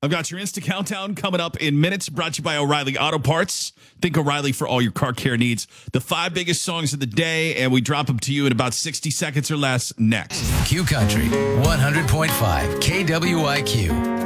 I've got your Insta Countdown coming up in minutes, brought to you by O'Reilly Auto Parts. Think O'Reilly for all your car care needs. The 5 biggest songs of the day, and we drop them to you in about 60 seconds or less next. Q Country 100.5 KWIQ.